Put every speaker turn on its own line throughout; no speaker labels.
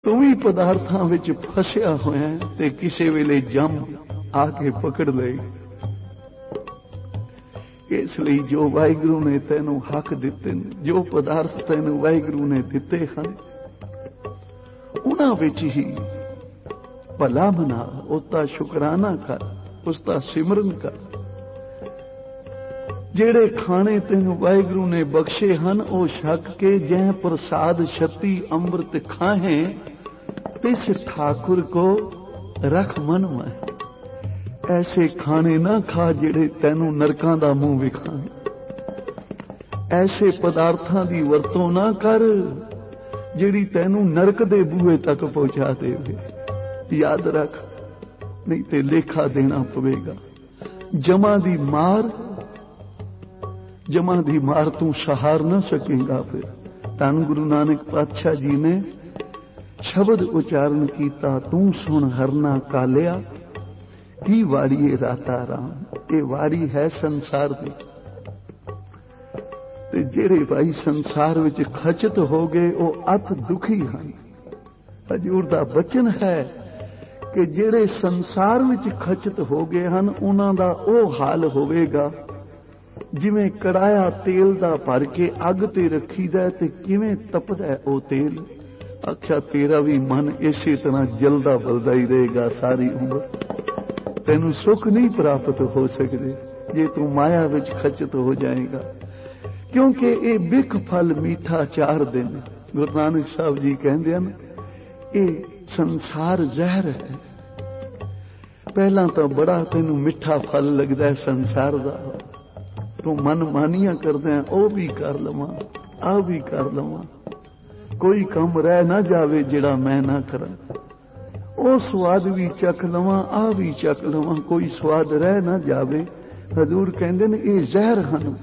ਤੂੰ ਵੀ ਪਦਾਰਥਾਂ ਵਿੱਚ ਫਸਿਆ ਹੋਇਆ ਤੇ ਕਿਸੇ ਵੇਲੇ ਜੰਮ ਆ ਕੇ ਪਕੜ ਲਏ। ਇਸ ਲਈ ਜੋ ਵਾਹਿਗੁਰੂ ਨੇ ਤੈਨੂੰ ਹੱਕ ਦਿੱਤੇ ਨੇ, ਜੋ ਪਦਾਰਥ ਤੈਨੂੰ ਵਾਹਿਗੁਰੂ ਨੇ ਦਿੱਤੇ ਹਨ, ਉਹਨਾਂ ਵਿੱਚ ਹੀ ਭਲਾ ਮਨਾ, ਉਸਦਾ ਸ਼ੁਕਰਾਨਾ ਕਰ, ਉਸਦਾ ਸਿਮਰਨ ਕਰ। ਜਿਹੜੇ ਖਾਣੇ ਤੈਨੂੰ ਵਾਹਿਗੁਰੂ ਨੇ ਬਖਸ਼ੇ ਹਨ, ਉਹ ਛਕ ਕੇ ਜਹ ਪ੍ਰਸਾਦ ਛਤੀ ਅੰਮ੍ਰਿਤ ਖਾਹੇ, ਤਿਸ ठाकुर को रख मन में। ऐसे खाने ना खा ਜਿਹੜੇ ਤੈਨੂੰ ਨਰਕਾਂ ਦਾ ਮੂੰਹ ਵਿਖਾਣ। ਐਸੇ ਪਦਾਰਥਾਂ ਦੀ ਵਰਤੋਂ ਨਾ ਕਰ ਜਿਹੜੀ ਤੈਨੂੰ ਨਰਕ ਦੇ ਬੂਹੇ ਤੱਕ ਪਹੁੰਚਾ ਦੇਵੇ। ਯਾਦ ਰੱਖ, ਨਹੀਂ ਤੇ ਲੇਖਾ ਦੇਣਾ ਪਵੇਗਾ। ਜਮਾਂ ਦੀ ਮਾਰ ਤੂੰ ਸਹਾਰ ਨਾ ਸਕੇਗਾ। ਫਿਰ ਧੰਨ ਗੁਰੂ ਨਾਨਕ ਪਾਤਸ਼ਾਹ ਜੀ ਨੇ ਸ਼ਬਦ ਉਚਾਰਨ ਕੀਤਾ, ਤੂੰ ਸੁਣ ਹਰਨਾ ਕਾਲਿਆ ਕੀ ਵਾਰੀਏ ਰਾਤਾ ਰਾਮ। ਇਹ ਵਾਰੀ ਹੈ ਸੰਸਾਰ ਦੀ। ਤੇ ਜਿਹੜੇ ਭਾਈ ਸੰਸਾਰ ਵਿੱਚ ਖਚਤ ਹੋ ਗਏ ਉਹ ਅਤ ਦੁਖੀ ਹਨ। ਹਜ਼ੂਰ ਦਾ ਬਚਨ ਹੈ ਕਿ ਜਿਹੜੇ ਸੰਸਾਰ ਵਿੱਚ ਖਚਤ ਹੋ ਗਏ ਹਨ, ਉਹਨਾਂ ਦਾ ਉਹ ਹਾਲ ਹੋਵੇਗਾ ਜਿਵੇਂ ਕੜਾਇਆ ਤੇਲ ਦਾ ਭਰ ਕੇ ਅੱਗ ਤੇ ਰੱਖੀਦਾ ਤੇ ਕਿਵੇਂ ਤਪਦਾ ਉਹ ਤੇਲ। ਆਖਿਆ ਤੇਰਾ ਵੀ ਮਨ ਇਸੇ ਤਰ੍ਹਾਂ ਜਲਦਾ ਬਲਦਾ ਹੀ ਰਹੇਗਾ ਸਾਰੀ ਉਮਰ। ਤੈਨੂੰ ਸੁੱਖ ਨਹੀਂ ਪ੍ਰਾਪਤ ਹੋ ਸਕਦੇ ਜੇ ਤੂੰ ਮਾਇਆ ਵਿੱਚ ਖਚਤ ਹੋ ਜਾਏਗਾ, ਕਿਉਂਕਿ ਇਹ ਬਿਖ ਫਲ ਮੀਠਾ 4 ਦਿਨ। ਗੁਰੂ ਨਾਨਕ ਸਾਹਿਬ ਜੀ ਕਹਿੰਦੇ ਹਨ ਇਹ ਸੰਸਾਰ ਜ਼ਹਿਰ ਹੈ। ਪਹਿਲਾਂ ਤਾਂ ਬੜਾ ਤੈਨੂੰ ਮਿੱਠਾ ਫਲ ਲੱਗਦਾ ਹੈ ਸੰਸਾਰ ਦਾ, ਤੂੰ ਮਨ ਮਾਨੀਆਂ ਕਰਦਾ, ਉਹ ਵੀ ਕਰ ਲਵਾਂ, ਆਹ ਵੀ ਕਰ ਲਵਾਂ, ਕੋਈ ਕੰਮ ਰਹਿ ਨਾ ਜਾਵੇ ਜਿਹੜਾ ਮੈਂ ਨਾ ਕਰਾਂ, ਉਹ ਸਵਾਦ ਵੀ ਚੱਖ ਲਵਾਂ, ਆਹ ਵੀ ਚੱਖ ਲਵਾਂ, ਕੋਈ ਸਵਾਦ ਰਹਿ ਨਾ ਜਾਵੇ। ਹਜ਼ੂਰ ਕਹਿੰਦੇ ਨੇ ਇਹ ਜ਼ਹਿਰ ਹਨ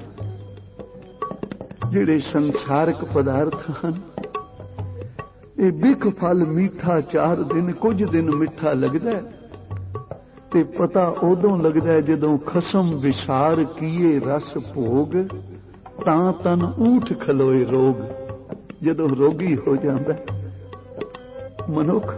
ਜਿਹੜੇ ਸੰਸਾਰਕ ਪਦਾਰਥ ਹਨ। ਇਹ ਬਿਖ ਫਲ ਮੀਠਾ 4 ਦਿਨ, ਕੁਝ ਦਿਨ ਮਿੱਠਾ ਲੱਗਦਾ ਤੇ ਪਤਾ ਉਦੋਂ ਲੱਗਦਾ ਜਦੋਂ ਖਸਮ ਵਿਸਾਰ ਕੀਏ ਰਸ ਭੋਗ, ਤਾਂ ਤਨ ਊਠ ਖਲੋਏ ਰੋਗ। ਜਦੋਂ ਰੋਗੀ ਹੋ ਜਾਂਦਾ ਮਨੁੱਖ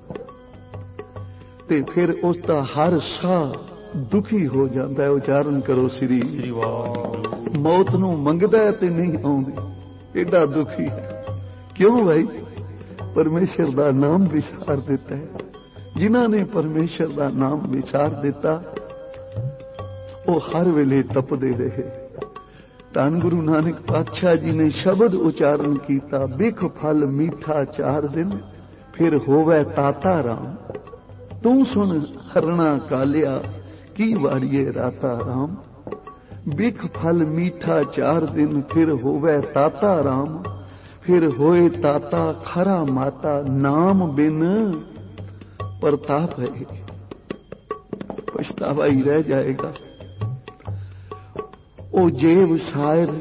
ਤੇ ਫਿਰ ਉਸ ਦਾ ਹਰ ਸਾਹ ਦੁਖੀ ਹੋ ਜਾਂਦਾ ਹੈ। ਉਚਾਰਨ ਕਰੋ ਸ੍ਰੀ ਵਾਹਿਗੁਰੂ। ਮੌਤ ਨੂੰ ਮੰਗਦਾ ਤੇ ਨਹੀਂ ਆਉਂਦੀ, ਏਡਾ ਦੁਖੀ ਹੈ। ਕਿਉਂ ਭਾਈ? ਪਰਮੇਸ਼ਰ ਦਾ ਨਾਮ ਵਿਸਾਰ ਦਿੱਤਾ ਹੈ। ਜਿਨ੍ਹਾਂ ਨੇ ਪਰਮੇਸ਼ਰ ਦਾ ਨਾਮ ਵਿਸਾਰ ਦਿੱਤਾ ਉਹ ਹਰ ਵੇਲੇ ਤਪਦੇ ਰਹੇ। ਧੰਨ ਗੁਰੂ ਨਾਨਕ ਪਾਤਸ਼ਾਹ ਜੀ ਨੇ ਸ਼ਬਦ ਉਚਾਰਨ ਕੀਤਾ, ਬਿਖ ਫਲ ਮੀਠਾ 4 ਦਿਨ, ਫਿਰ ਹੋਵੇ ਤਾਤਾ ਰਾਮ। ਤੂੰ ਸੁਣ ਹਰਣਾ ਕਾਲਿਆ ਕੀ ਵਾਰੀਏ ਰਾਤਾ ਰਾਮ। ਬਿਖ ਫਲ ਮੀਠਾ 4 ਦਿਨ, ਫਿਰ ਹੋਵੇ ਤਾਤਾ ਰਾਮ। ਫਿਰ ਹੋਏ ਤਾਤਾ ਖਰਾ ਮਾਤਾ, ਨਾਮ ਬਿਨ ਪ੍ਰਤਾਪ ਹੈ। ਪਛਤਾਵਾ ਹੀ ਰਹਿ ਜਾਏਗਾ। ਉਹ ਜੇਬ ਸ਼ਾਇਰ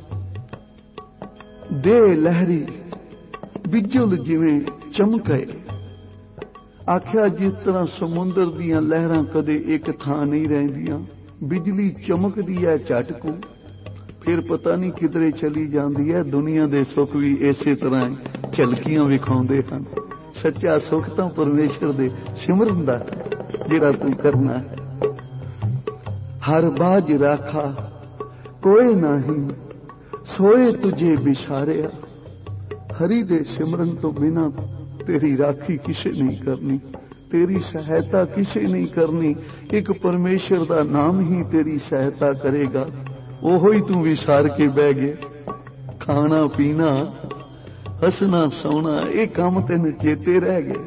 ਦੇ ਲਹਿਰੀ ਬਿਜੁਲ ਜਿਵੇਂ ਚਮਕੇ। ਆਖਿਆ ਜਿਸ ਤਰ੍ਹਾਂ ਸਮੁੰਦਰ ਦੀਆਂ ਲਹਿਰਾਂ ਕਦੇ ਇੱਕ ਥਾਂ ਨਹੀਂ ਰਹਿੰਦੀਆਂ, ਬਿਜਲੀ ਚਮਕਦੀ ਹੈ ਝਟਕੂ, ਫਿਰ ਪਤਾ ਨਹੀਂ ਕਿਧਰੇ ਚਲੀ ਜਾਂਦੀ ਹੈ। ਦੁਨੀਆ ਦੇ ਸੁੱਖ ਵੀ ਇਸੇ ਤਰ੍ਹਾਂ ਝਲਕੀਆਂ ਵਿਖਾਉਂਦੇ ਹਨ। ਸੱਚਾ ਸੁੱਖ ਤਾਂ ਪਰਮੇਸ਼ਰ ਦੇ ਸਿਮਰਨ ਦਾ ਜਿਹੜਾ ਤੂੰ ਕਰਨਾ ਹੈ। ਹਰ ਬਾਝ ਰਾਖਾ ਕੋਈ ਨਹੀਂ, ਸੋਏ ਤੁਝੇ ਵਿਸਾਰਿਆ। ਹਰੀ ਦੇ ਸਿਮਰਨ ਤੋਂ ਬਿਨਾਂ ਤੇਰੀ ਰਾਖੀ ਕਿਸੇ ਨਹੀਂ ਕਰਨੀ, ਤੇਰੀ ਸਹਾਇਤਾ ਕਿਸੇ ਨਹੀਂ ਕਰਨੀ। ਇੱਕ ਪਰਮੇਸ਼ਰ ਦਾ ਨਾਮ ਹੀ ਤੇਰੀ ਸਹਾਇਤਾ ਕਰੇਗਾ। ਉਹੋ ਹੀ ਤੂੰ ਵਿਸਾਰ ਕੇ ਬਹਿ ਗਏ। ਖਾਣਾ ਪੀਣਾ, ਹੱਸਣਾ ਸੌਣਾ, ਇਹ ਕੰਮ ਤੈਨੂੰ ਚੇਤੇ ਰਹਿ ਗਏ।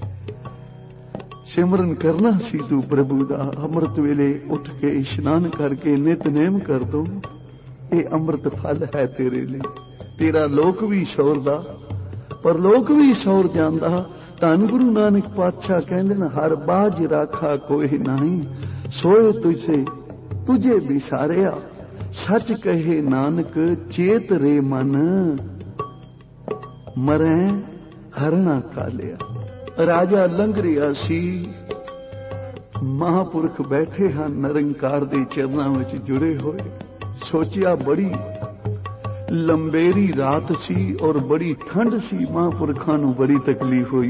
ਸਿਮਰਨ ਕਰਨਾ ਸੀ ਤੂੰ ਪ੍ਰਭੂ ਦਾ। ਅੰਮ੍ਰਿਤ ਵੇਲੇ ਉੱਠ ਕੇ ਇਸ਼ਨਾਨ ਕਰਕੇ ਨਿਤਨੇਮ ਕਰ ਦੋ। ਇਹ ਅੰਮ੍ਰਿਤ ਫਲ ਹੈ ਤੇਰੇ ਲਈ। ਤੇਰਾ ਲੋਕ ਵੀ ਸੌਰਦਾ, ਪਰ ਲੋਕ ਵੀ ਸੌਰ ਜਾਂਦਾ। ਧੰਨ ਗੁਰੂ ਨਾਨਕ ਪਾਤਸ਼ਾਹ ਕਹਿੰਦੇ ਨੇ ਹਰ ਬਾਝ ਰਾਖਾ ਕੋਈ ਨਹੀਂ, ਸੋਏ ਤੁਝੇ ਵਿਸਾਰਿਆ। ਸੱਚ ਕਹੇ ਨਾਨਕ ਚੇਤ ਰੇ ਮਨ, ਮਰੈ ਹਰਣਾ ਕਾਲਿਆ। ਰਾਜਾ ਲੰਘ ਰਿਹਾ ਸੀ, ਮਹਾਂਪੁਰਖ ਬੈਠੇ ਹਨ ਨਿਰੰਕਾਰ ਦੇ ਚਰਨਾਂ ਵਿੱਚ ਜੁੜੇ ਹੋਏ। ਸੋਚਿਆ ਬੜੀ ਲੰਬੇਰੀ ਰਾਤ ਸੀ ਔਰ ਬੜੀ ਠੰਡ ਸੀ। ਮਹਾਂਪੁਰਖਾਂ ਨੂੰ ਬੜੀ ਤਕਲੀਫ ਹੋਈ